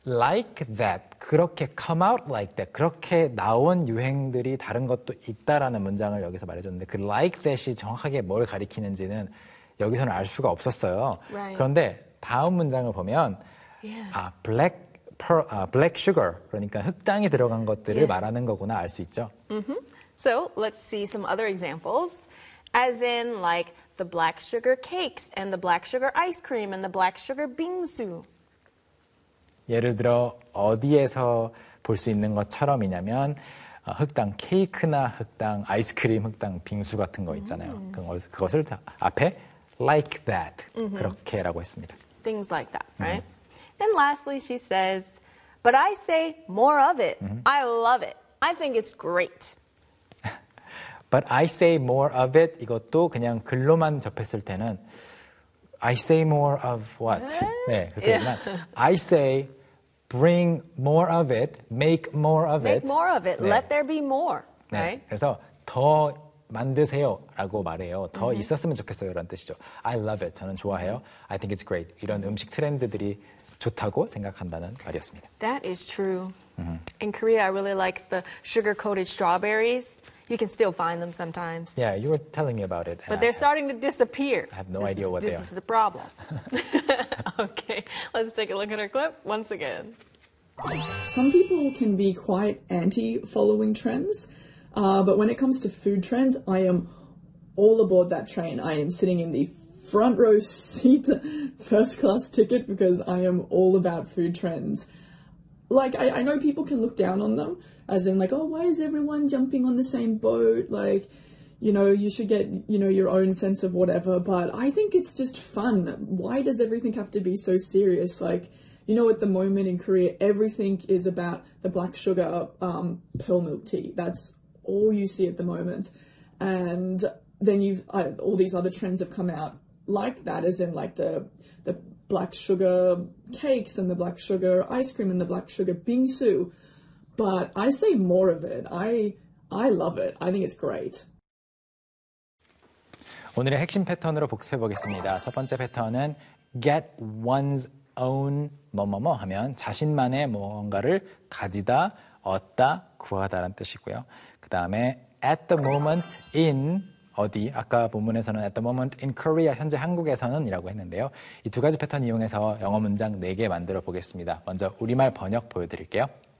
like that, 그렇게 come out like that, 그렇게 나온 유행들이 다른 것도 있다라는 문장을 여기서 말해줬는데 그 like that이 정확하게 뭘 가리키는지는 여기서는 알 수가 없었어요. Right. 그런데 다음 문장을 보면 black sugar, 그러니까 흑당이 들어간 것들을 말하는 거구나 알 수 있죠. So let's see some other examples. As in like the black sugar cakes and the black sugar ice cream and the black sugar bingsu. 예를 들어 어디에서 볼 수 있는 것처럼이냐면 흑당 케이크나 흑당 아이스크림, 흑당 빙수 같은 거 있잖아요. 그것을 다 앞에 like that 그렇게라고 했습니다. Things like that, right? And lastly, she says, but I say more of it. I love it. I think it's great. But I say more of it. 이것도 그냥 글로만 접했을 때는 I say more of what? 네, 그렇게 되지만 I say bring more of it, make more of it. Make more of it. 네. Let there be more, 네, right? 그래서 더 만드세요라고 말해요. 더 있었으면 좋겠어요 라는 뜻이죠. I love it. 저는 좋아해요. I think it's great. 이런 음식 트렌드들이 좋다고 생각한다는 말이었습니다. That is true. In Korea, I really like the sugar-coated strawberries. You can still find them sometimes. Yeah, you were telling me about it. But they're starting to disappear. I have no idea what they are. This is the problem. Okay, let's take a look at our clip once again. Some people can be quite anti-following trends, but when it comes to food trends, I am all aboard that train. I am sitting in the front row seat, first class ticket, because I am all about food trends. Like, I know people can look down on them, as in like, oh, why is everyone jumping on the same boat? Like, you know, you should get, you know, your own sense of whatever, but I think it's just fun. Why does everything have to be so serious? Like, you know, at the moment in Korea, everything is about the black sugar pearl milk tea. That's all you see at the moment. And then all these other trends have come out like that, as in like the black sugar cakes and the black sugar ice cream and the black sugar bingsu. But I say more of it. I love it. I think it's great. 오늘의 핵심 패턴으로 복습해 보겠습니다. 첫 번째 패턴은 get one's own 뭐뭐뭐 하면 자신만의 뭔가를 가지다, 얻다, 구하다라는 뜻이고요. 그 다음에 at the moment in 어디, 아까 본문에서는 at the moment in Korea, 현재 한국에서는 이라고 했는데요. 이 두 가지 패턴 이용해서 영어 문장 4개 만들어 보겠습니다. 먼저 우리말 번역 보여드릴게요.